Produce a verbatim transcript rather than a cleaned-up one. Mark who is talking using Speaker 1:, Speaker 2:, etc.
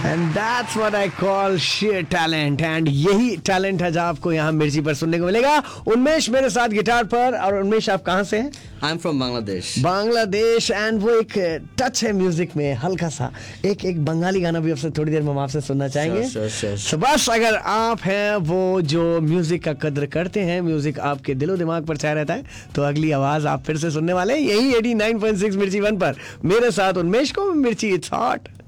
Speaker 1: And that's what I call share talent. And यही talent है जो आपको यहाँ मिर्ची पर सुनने को मिलेगा। उन्मेष मेरे साथ गिटार पर। और उन्मेष, आप कहाँ से हैं?
Speaker 2: I am from Bangladesh.
Speaker 1: Bangladesh. And वो एक टच है म्यूजिक में हल्का सा, एक एक बंगाली गाना भी आपसे थोड़ी देर में हम आपसे सुनना चाहेंगे।
Speaker 2: sure, sure, sure.
Speaker 1: तो बस अगर आप हैं वो जो म्यूजिक का कद्र करते हैं, म्यूजिक आपके दिलो दिमाग पर छाया रहता है, तो अगली आवाज आप फिर से सुनने वाले हैं यही एटी नाइन पॉइंट सिक्स मिर्ची वन पर। मेरे साथ उन्मेष को। मिर्ची इट्स हॉट।